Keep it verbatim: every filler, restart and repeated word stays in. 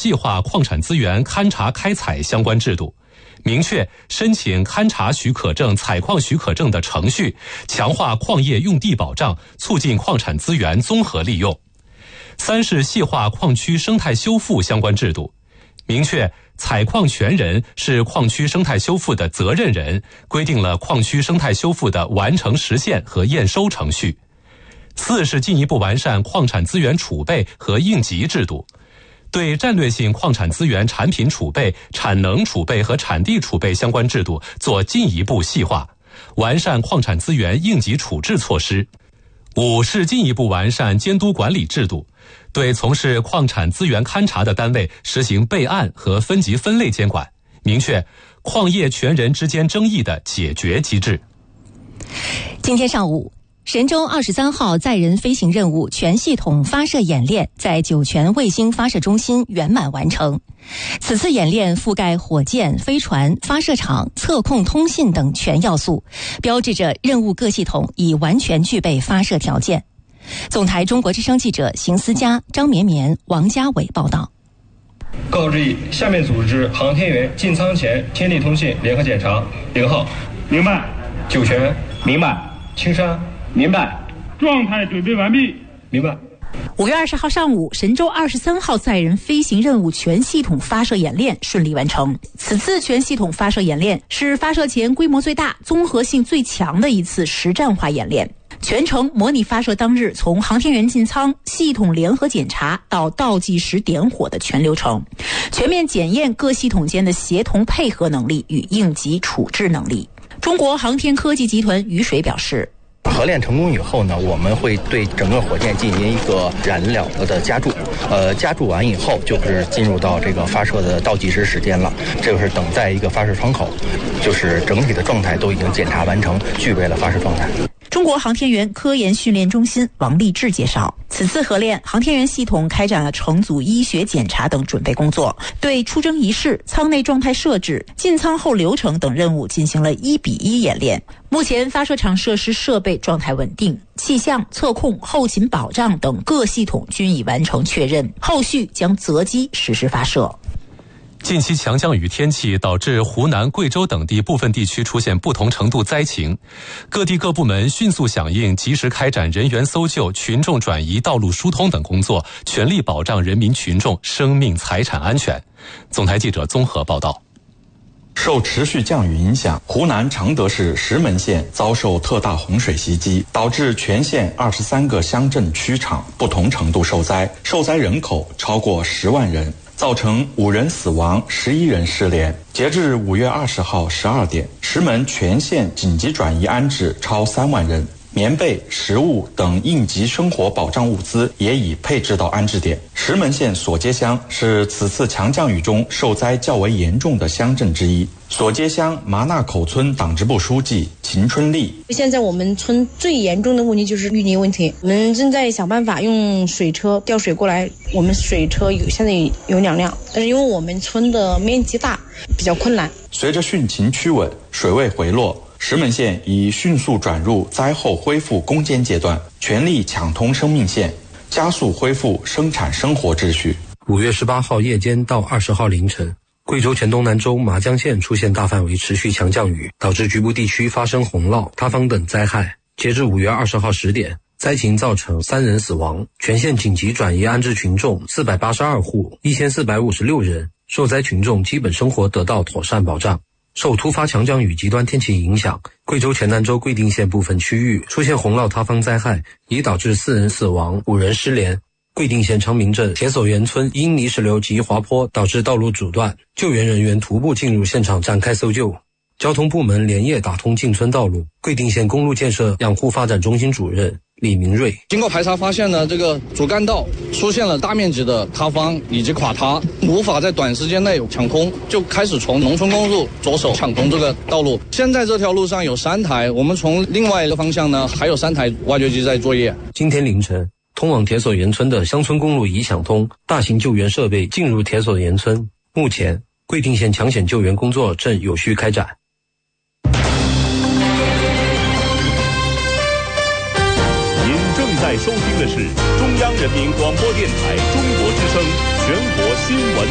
细化矿产资源勘查开采相关制度，明确申请勘查许可证、采矿许可证的程序，强化矿业用地保障，促进矿产资源综合利用。三是细化矿区生态修复相关制度，明确采矿权人是矿区生态修复的责任人，规定了矿区生态修复的完成实现和验收程序。四是进一步完善矿产资源储备和应急制度，对战略性矿产资源产品储备、产能储备和产地储备相关制度做进一步细化，完善矿产资源应急处置措施。五是进一步完善监督管理制度，对从事矿产资源勘查的单位实行备案和分级分类监管，明确矿业权人之间争议的解决机制。 今天上午，神舟二十三号载人飞行任务全系统发射演练在酒泉卫星发射中心圆满完成。此次演练覆盖火箭、飞船、发射场、测控、通信等全要素，标志着任务各系统已完全具备发射条件。总台中国之声记者邢思佳、张绵绵、王家伟报道。 告知下面组织航天员进舱前天地通信联合检查。零号， 明白。 酒泉， 明白。 青山， 明白。状态准备完毕， 明白。 五月二十号上午，神舟二十三号载人飞行任务全系统发射演练顺利完成。此次全系统发射演练是发射前规模最大、综合性最强的一次实战化演练。全程模拟发射当日从航天员进舱、系统联合检查到倒计时点火的全流程，全面检验各系统间的协同配合能力与应急处置能力。中国航天科技集团于水表示， 核练成功以后呢，我们会对整个火箭进行一个燃料的加注，呃，加注完以后就是进入到这个发射的倒计时时间了，这就是等待一个发射窗口，就是整体的状态都已经检查完成，具备了发射状态。 中国航天员科研训练中心王立志介绍，此次核练，航天员系统开展了乘组医学检查等准备工作，对出征仪式、舱内状态设置、进舱后流程等任务进行了一比一演练。目前发射场设施设备状态稳定，气象、测控、后勤保障等各系统均已完成确认，后续将择机实施发射。 近期强降雨天气导致湖南、贵州等地部分地区出现不同程度灾情，各地各部门迅速响应，及时开展人员搜救、群众转移、道路疏通等工作，全力保障人民群众生命财产安全。总台记者综合报道。 受持续降雨影响，湖南常德市石门县遭受特大洪水袭击，导致全县二十三个乡镇区场不同程度受灾，受灾人口超过十万人，造成五人死亡、十一人失联。截至五月二十号十二点，石门全县紧急转移安置超三万人，棉被、食物等应急生活保障物资也已配置到安置点。石门县索街乡是此次强降雨中受灾较为严重的乡镇之一。索街乡麻纳口村党支部书记秦春丽： 现在我们村最严重的问题就是淤泥问题，我们正在想办法用水车调水过来。我们水车有现在有两辆，但是因为我们村的面积大，比较困难。 随着汛情趋稳，水位回落，石门县已迅速转入灾后恢复攻坚阶段，全力抢通生命线，加速恢复生产生活秩序。 五月十八号夜间到二十号凌晨，贵州黔东南州麻江县出现大范围持续强降雨，导致局部地区发生洪涝、塌方等灾害。截至五月二十号十点，灾情造成三人死亡，全县紧急转移安置群众四百八十二户，一千四百五十六人，受灾群众基本生活得到妥善保障。受突发强降雨极端天气影响，贵州黔南州贵定县部分区域出现洪涝塌方灾害，已导致四人死亡、五人失联。贵定县昌明镇铁索园村因泥石流及滑坡导致道路阻断，救援人员徒步进入现场展开搜救。交通部门连夜打通进村道路。贵定县公路建设养护发展中心主任李明瑞： 经过排查发现呢，这个主干道出现了大面积的塌方以及垮塌，无法在短时间内抢通，就开始从农村公路着手抢通这个道路。现在这条路上有三台，我们从另外一个方向呢还有三台挖掘机在作业。 今天凌晨，通往铁索园村的乡村公路已抢通，大型救援设备进入铁索园村。目前，贵定县抢险救援工作正有序开展。 您正在收听的是中央人民广播电台中国之声全国新闻